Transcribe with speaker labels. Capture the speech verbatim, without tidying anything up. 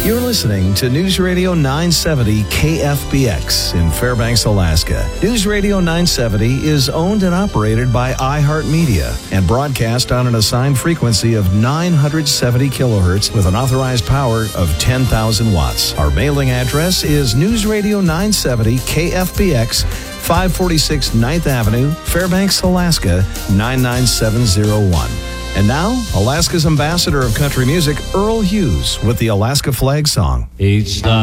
Speaker 1: You're listening to News Radio nine seventy K F B X in Fairbanks, Alaska. News Radio nine seventy is owned and operated by iHeartMedia and broadcast on an assigned frequency of nine hundred seventy kilohertz with an authorized power of ten thousand watts. Our mailing address is News Radio nine seventy K F B X, five forty-six ninth Avenue, Fairbanks, Alaska, nine nine seven zero one. And now, Alaska's ambassador of country music, Earl Hughes, with the Alaska Flag Song.
Speaker 2: Each time